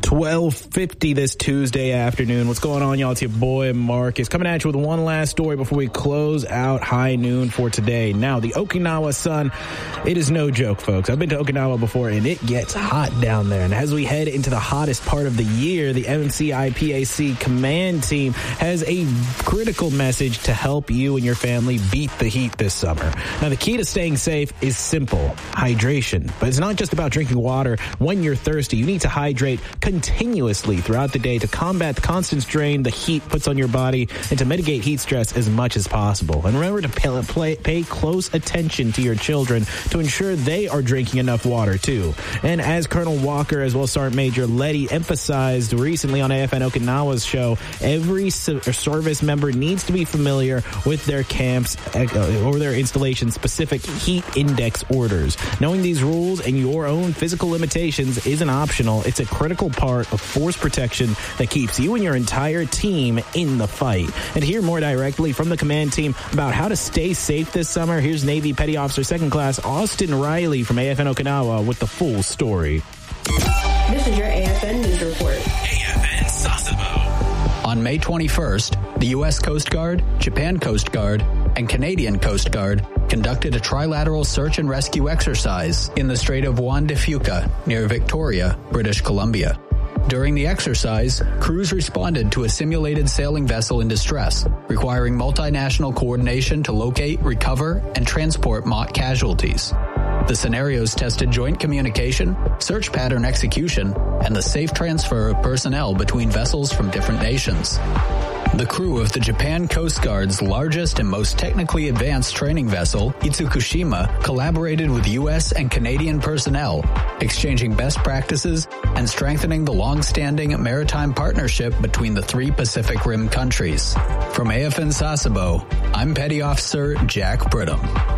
12:50 this Tuesday afternoon. What's going on, y'all? It's your boy Marcus coming at you with one last story before we close out High Noon for today. Now, the Okinawa sun, it is no joke, folks. I've been to Okinawa before, and it gets hot down there. And as we head into the hottest part of the year, the MCIPAC command team has a critical message to help you and your family beat the heat this summer. Now, the key to staying safe is simple: hydration. But it's not just about drinking water. When you're thirsty, you need to hydrate continuously throughout the day to combat the constant strain the heat puts on your body and to mitigate heat stress as much as possible. And remember to pay close attention to your children to ensure they are drinking enough water too. And as Colonel Walker as well as Sergeant Major Letty emphasized recently on AFN Okinawa's show, every service member needs to be familiar with their camp's or their installation specific heat index orders. Knowing these rules and your own physical limitations isn't optional. It's a critical part of force protection that keeps you and your entire team in the fight. And to hear more directly from the command team about how to stay safe this summer, here's Navy Petty Officer 2nd Class Austin Riley from AFN Okinawa with the full story. This is your AFN News Report. AFN Sasebo. On May 21st, the U.S. Coast Guard, Japan Coast Guard, and Canadian Coast Guard conducted a trilateral search and rescue exercise in the Strait of Juan de Fuca near Victoria, British Columbia. During the exercise, crews responded to a simulated sailing vessel in distress, requiring multinational coordination to locate, recover, and transport mock casualties. The scenarios tested joint communication, search pattern execution, and the safe transfer of personnel between vessels from different nations. The crew of the Japan Coast Guard's largest and most technically advanced training vessel, Itsukushima, collaborated with U.S. and Canadian personnel, exchanging best practices and strengthening the long-standing maritime partnership between the three Pacific Rim countries. From AFN Sasebo, I'm Petty Officer Jack Brittam.